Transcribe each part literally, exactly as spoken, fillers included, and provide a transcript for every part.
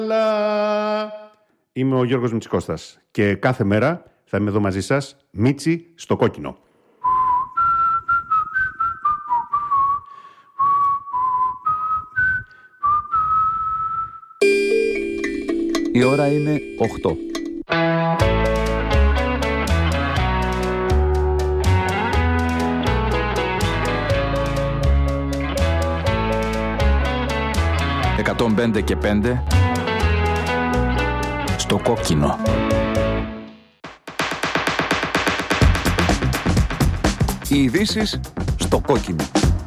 Είμαι ο Γιώργος Μητσικώστας και κάθε μέρα θα είμαι εδώ μαζί σας, Μίτσι στο κόκκινο. Η ώρα είναι οκτώ. εκατόν πέντε και πέντε στο κόκκινο. Οι ειδήσεις στο κόκκινο.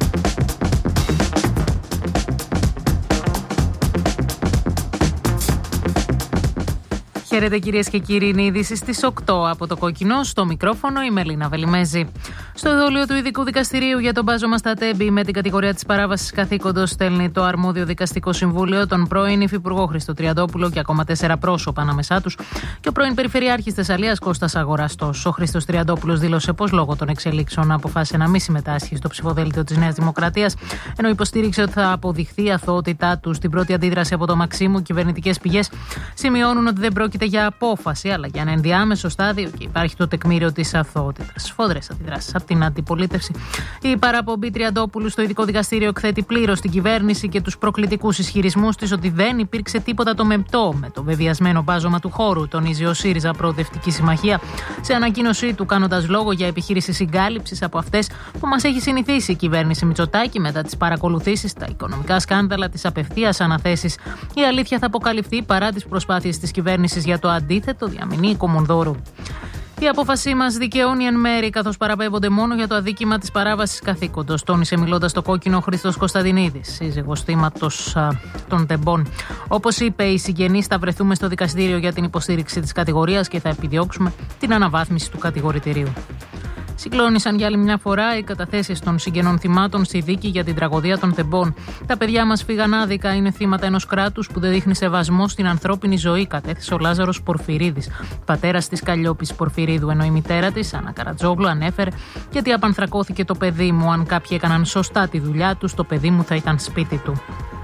Χαίρετε κυρίες και κύριοι, είναι οι ειδήσεις στις οκτώ από το κόκκινο. Στο μικρόφωνο η Μελίνα Βελιμέζη. Στο εδόλιο του Ειδικού Δικαστηρίου για τον μπάζωμα στα Τέμπη με την κατηγορία της παράβασης καθήκοντος στέλνει το αρμόδιο δικαστικό συμβούλιο τον πρώην Υφυπουργό Χρήστο Τριαντόπουλο και ακόμα τέσσερα πρόσωπα ανάμεσά τους και ο πρώην Περιφερειάρχης Θεσσαλίας Κώστας Αγοραστός. Ο Χρήστος Τριαντόπουλος δήλωσε πως λόγω των εξελίξεων αποφάσισε να μην συμμετάσχει στο ψηφοδέλτιο της Νέας Δημοκρατίας, ενώ υποστήριξε ότι θα αποδειχθεί η αθωότητά του. Στην πρώτη αντίδραση από το Μαξίμου, κυβερνητικές πηγές σημειώνουν ότι δεν πρόκειται για απόφαση, αλλά για ένα ενδιάμεσο στάδιο και υπάρχει το τεκμήριο της αθωότητας. Σφόδρες αντιδράσεις από την αντιπολίτευση. Η παραπομπή Τριαντόπουλου στο Ειδικό Δικαστήριο εκθέτει πλήρως την κυβέρνηση και τους προκλητικούς ισχυρισμούς της ότι δεν υπήρξε τίποτα το μεμπτό με το βεβαιασμένο μπάζωμα του χώρου, τονίζει ο ΣΥΡΙΖΑ Προοδευτική Συμμαχία σε ανακοίνωσή του, κάνοντας λόγο για επιχείρηση συγκάλυψης από αυτές που μας έχει συνηθίσει η κυβέρνηση Μητσοτάκη μετά τις παρακολουθήσεις, τα οικονομικά σκάνδαλα, τις απευθείας αναθέσεις. Η αλήθεια θα αποκαλυφθεί παρά τις προσπάθειες της κυβέρνησης για το αντίθετο, διαμηνεί η Κομονδόρου. Η απόφασή μας δικαιώνει εν μέρη, καθώς παραπέμπονται μόνο για το αδίκημα της παράβασης καθήκοντος, τόνισε μιλώντας στο κόκκινο ο Χρήστος Κωνσταντινίδης, σύζυγος θύματος των τεμπών. Όπως είπε, οι συγγενείς θα βρεθούμε στο δικαστήριο για την υποστήριξη της κατηγορίας και θα επιδιώξουμε την αναβάθμιση του κατηγορητηρίου. Συγκλώνησαν για άλλη μια φορά οι καταθέσεις των συγγενών θυμάτων στη δίκη για την τραγωδία των τεμπών. Τα παιδιά μας φύγαν άδικα, είναι θύματα ενός κράτους που δεν δείχνει σεβασμό στην ανθρώπινη ζωή, κατέθεσε ο Λάζαρος Πορφυρίδης, πατέρας της Καλλιόπης Πορφυρίδου, ενώ η μητέρα της, Άννα Καρατζόγλου, ανέφερε: γιατί απανθρακώθηκε το παιδί μου. Αν κάποιοι έκαναν σωστά τη δουλειά τους, το παιδί μου θα ήταν σπίτι του.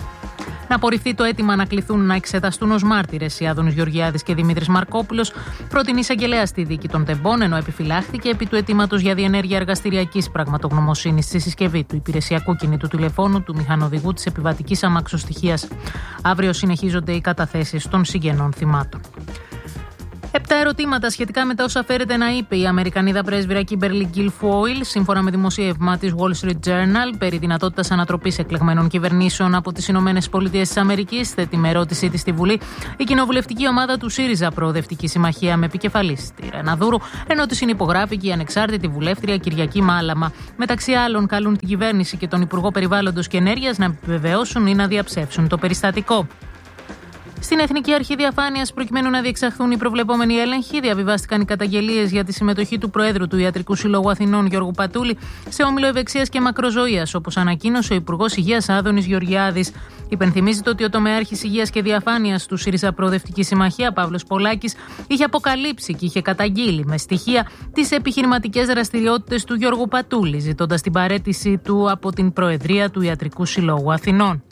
Να απορριφθεί το αίτημα να κληθούν να εξεταστούν ως μάρτυρες οι Άδωνης Γεωργιάδης και Δημήτρης Μαρκόπουλος, πρότεινε εισαγγελέα στη δίκη των τεμπών, ενώ επιφυλάχθηκε επί του αιτήματος για διενέργεια εργαστηριακής πραγματογνωμοσύνης στη συσκευή του υπηρεσιακού κινητού τηλεφώνου του μηχανοδηγού της επιβατικής αμαξοστοιχείας. Αύριο συνεχίζονται οι καταθέσεις των συγγενών θυμάτων. Επτά ερωτήματα σχετικά με τα όσα φέρεται να είπε η Αμερικανίδα πρέσβυρα Κίμπερλι Γκιλφόιλ, σύμφωνα με δημοσίευμα της Wall Street Journal, περί δυνατότητας ανατροπής εκλεγμένων κυβερνήσεων από τις Ηνωμένες Πολιτείες της Αμερικής, θέτει με ερώτησή της στη Βουλή η κοινοβουλευτική ομάδα του ΣΥΡΙΖΑ Προοδευτική Συμμαχία με επικεφαλής τη Ρένα Δούρου, ενώ τη συνυπογράφει και η ανεξάρτητη βουλεύτρια Κυριακή Μάλαμα. Μεταξύ άλλων, καλούν την κυβέρνηση και τον Υπουργό Περιβάλλοντος και Ενέργειας να επιβεβαιώσουν ή να διαψεύσουν το περιστατικό. Στην Εθνική Αρχή Διαφάνειας, προκειμένου να διεξαχθούν οι προβλεπόμενοι έλεγχοι, διαβιβάστηκαν οι καταγγελίες για τη συμμετοχή του Προέδρου του Ιατρικού Συλλόγου Αθηνών, Γιώργου Πατούλη, σε όμιλο ευεξίας και μακροζωίας, όπως ανακοίνωσε ο Υπουργός Υγείας Άδωνης Γεωργιάδης. Υπενθυμίζεται ότι ο τομεάρχης Υγείας και Διαφάνειας του ΣΥΡΙΖΑ Προοδευτική Συμμαχία, Παύλος Πολάκης, είχε αποκαλύψει και είχε καταγγείλει με στοιχεία τις επιχειρηματικές δραστηριότητες του Γιώργου Πατούλη, ζητώντας την παραίτησή του από την Προεδρία του Ιατρικού Συλλόγου Αθηνών.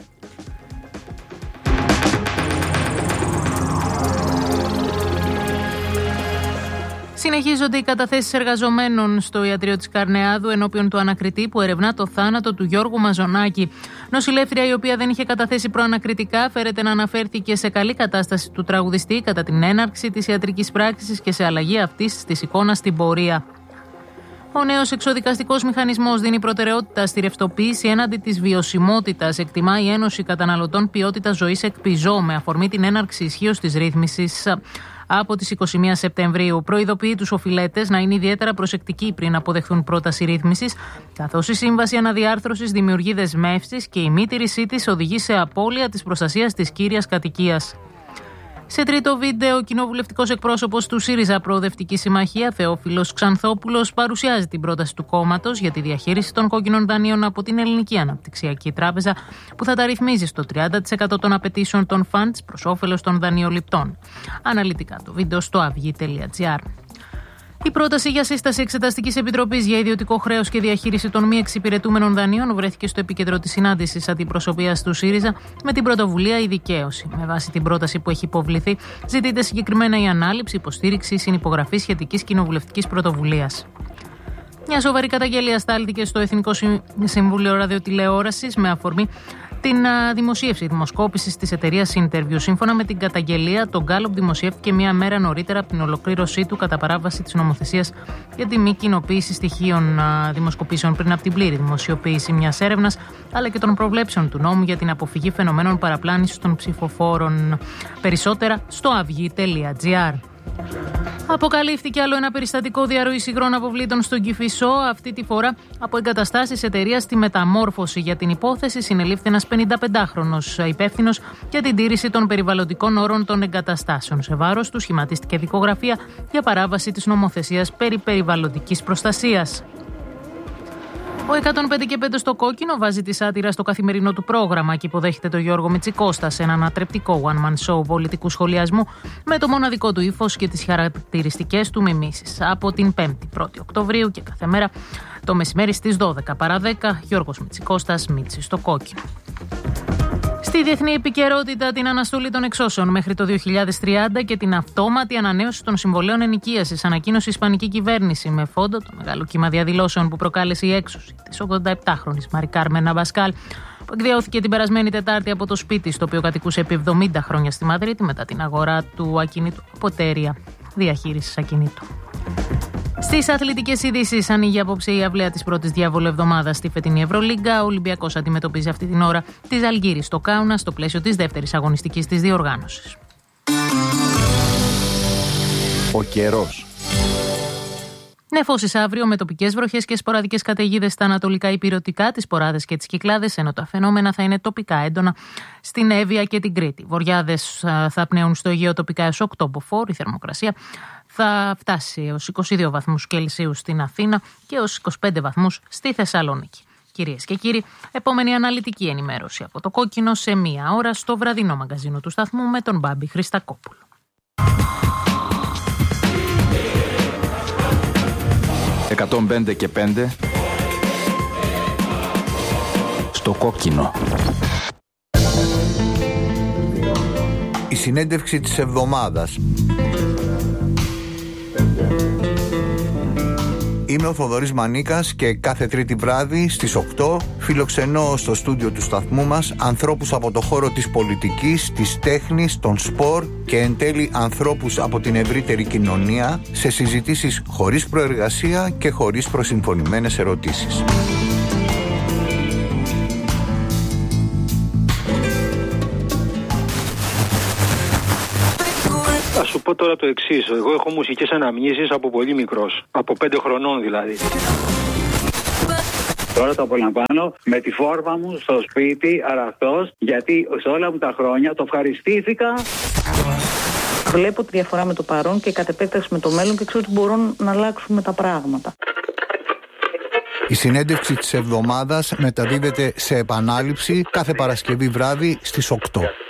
Συνεχίζονται οι καταθέσεις εργαζομένων στο ιατρείο της Καρνεάδου ενώπιον του ανακριτή που ερευνά το θάνατο του Γιώργου Μαζονάκη. Νοσηλεύτρια, η οποία δεν είχε καταθέσει προανακριτικά, φέρεται να αναφέρθηκε σε καλή κατάσταση του τραγουδιστή κατά την έναρξη της ιατρικής πράξης και σε αλλαγή αυτής της εικόνας στην πορεία. Ο νέος εξοδικαστικός μηχανισμός δίνει προτεραιότητα στη ρευστοποίηση έναντι της βιωσιμότητας, εκτιμά η Ένωση Καταναλωτών Ποιότητας Ζωής ΕΚΠΙΖΟ, με αφορμή την έναρξη ισχύως της ρύθμισης από τις είκοσι μία Σεπτεμβρίου. Προειδοποιεί τους οφειλέτες να είναι ιδιαίτερα προσεκτικοί πριν αποδεχθούν πρόταση ρύθμισης, καθώς η Σύμβαση Αναδιάρθρωσης δημιουργεί δεσμεύσεις και η μη τήρησή της οδηγεί σε απώλεια της προστασίας της κύριας κατοικίας. Σε τρίτο βίντεο, ο κοινοβουλευτικός εκπρόσωπος του ΣΥΡΙΖΑ Προοδευτική Συμμαχία, Θεόφιλος Ξανθόπουλος, παρουσιάζει την πρόταση του κόμματος για τη διαχείριση των κόκκινων δανείων από την Ελληνική Αναπτυξιακή Τράπεζα, που θα τα ρυθμίζει στο τριάντα τοις εκατό των απαιτήσεων των funds προς όφελος των δανειοληπτών. Αναλυτικά το βίντεο στο αυγή τελεία τζι άρ. Η πρόταση για σύσταση Εξεταστικής Επιτροπής για ιδιωτικό χρέος και διαχείριση των μη εξυπηρετούμενων δανείων βρέθηκε στο επίκεντρο της συνάντησης αντιπροσωπείας του ΣΥΡΙΖΑ με την πρωτοβουλία «Η Δικαίωση». Με βάση την πρόταση που έχει υποβληθεί, ζητείται συγκεκριμένα η ανάληψη, υποστήριξη ή συνυπογραφή σχετικής κοινοβουλευτικής πρωτοβουλίας. Μια σοβαρή καταγγελία στάλθηκε στο Εθνικό Συμβούλιο Ραδιοτηλεόρασης με αφορμή την δημοσίευση δημοσκόπησης της εταιρείας Interview. Σύμφωνα με την καταγγελία, το Gallup δημοσιεύτηκε μία μέρα νωρίτερα από την ολοκλήρωσή του κατά παράβαση της νομοθεσίας για τη μη κοινοποίηση στοιχείων δημοσκοπήσεων πριν από την πλήρη δημοσιοποίηση μιας έρευνας, αλλά και των προβλέψεων του νόμου για την αποφυγή φαινομένων παραπλάνησης των ψηφοφόρων. Περισσότερα στο αυγή τελεία τζι άρ. Αποκαλύφθηκε άλλο ένα περιστατικό διαρροής υγρών αποβλήτων στον Κηφισό, αυτή τη φορά από εγκαταστάσεις εταιρείας στη Μεταμόρφωση. Για την υπόθεση συνελήφθη ένας πενηνταπεντάχρονος υπεύθυνος για την τήρηση των περιβαλλοντικών όρων των εγκαταστάσεων. Σε βάρος του σχηματίστηκε δικογραφία για παράβαση της νομοθεσίας περί περιβαλλοντικής προστασίας. Ο εκατόν πέντε και πέντε στο κόκκινο βάζει τη σάτυρα στο καθημερινό του πρόγραμμα και υποδέχεται τον Γιώργο Μητσικώστα σε ένα ανατρεπτικό one-man show πολιτικού σχολιασμού με το μοναδικό του ύφος και τις χαρακτηριστικές του μιμήσεις. Από την πέμπτη πρώτη Οκτωβρίου και κάθε μέρα το μεσημέρι στις δώδεκα παρά δέκα, Γιώργος Μητσικώστας, Μίτσι στο κόκκινο. Στη διεθνή επικαιρότητα, την αναστολή των εξώσεων μέχρι το δύο χιλιάδες τριάντα και την αυτόματη ανανέωση των συμβολέων ενοικίασης, ανακοίνωσε η Ισπανική κυβέρνηση με φόντο το μεγάλο κύμα διαδηλώσεων που προκάλεσε η έξωση της ογδονταεπτάχρονης Μαρι Κάρμεν Αμπασκάλ, που εκδιώθηκε την περασμένη Τετάρτη από το σπίτι στο οποίο κατοικούσε επί εβδομήντα χρόνια στη Μαδρίτη μετά την αγορά του ακινήτου από εταιρεία διαχείρισης ακινήτου. Στις αθλητικές ειδήσεις, ανοίγει απόψε η αυλαία της πρώτης διαβολοεβδομάδας στη φετινή Ευρωλίγκα. Ο Ολυμπιακός αντιμετωπίζει αυτή την ώρα τη Ζαλγκύρη στο Κάουνα στο πλαίσιο της δεύτερης αγωνιστικής της διοργάνωσης. Ο καιρός. Νεφώσεις αύριο με τοπικές βροχές και σποραδικές καταιγίδες στα ανατολικά υπηρετικά, τις Ποράδες και τις Κυκλάδες, ενώ τα φαινόμενα θα είναι τοπικά έντονα στην Εύβοια και την Κρήτη. Βοριάδες θα πνέουν στο Αιγαίο τοπικά έως οκτώ μποφόρ. Η θερμοκρασία θα φτάσει έως είκοσι δύο βαθμούς Κελσίου στην Αθήνα και έως είκοσι πέντε βαθμούς στη Θεσσαλονίκη. Κυρίες και κύριοι, επόμενη αναλυτική ενημέρωση από το κόκκινο σε μία ώρα στο βραδινό μαγκαζίνο του σταθμού με τον Μπάμπη Χριστακόπουλο. εκατόν πέντε και πέντε στο κόκκινο. Η συνέντευξη της εβδομάδας. Είμαι ο Θοδωρής Μανίκας και κάθε τρίτη βράδυ στις οκτώ φιλοξενώ στο στούντιο του σταθμού μας ανθρώπους από το χώρο της πολιτικής, της τέχνης, των σπορ και εν τέλει ανθρώπους από την ευρύτερη κοινωνία σε συζητήσεις χωρίς προεργασία και χωρίς προσυμφωνημένες ερωτήσεις. Θα σου πω τώρα το εξής. Εγώ έχω μουσικές αναμνήσεις από πολύ μικρός. Από πέντε χρονών δηλαδή. Τώρα το απολαμβάνω με τη φόρμα μου στο σπίτι, αραχτός, γιατί σε όλα μου τα χρόνια το ευχαριστήθηκα. Βλέπω τη διαφορά με το παρόν και κατ' επέκταση με το μέλλον και ξέρω ότι μπορούν να αλλάξουμε τα πράγματα. Η συνέντευξη της εβδομάδας μεταδίδεται σε επανάληψη κάθε Παρασκευή βράδυ στις οκτώ.